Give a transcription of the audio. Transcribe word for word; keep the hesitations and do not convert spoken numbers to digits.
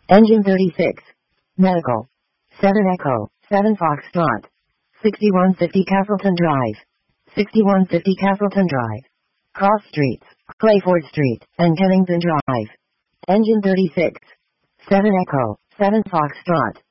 Engine thirty-six. Medical. seven Echo, seven Foxtrot. sixty-one fifty Castleton Drive. sixty-one fifty Castleton Drive. Cross Streets, Clayford Street, and Kennington Drive. Engine thirty-six. seven Echo, seven Foxtrot.